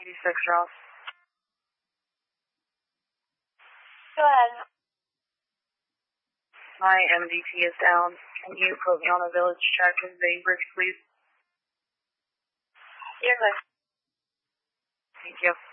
56 Ross. Go ahead. My MDT is down. Can you put me on a village check in Bainbridge, please? You're good. Thank you.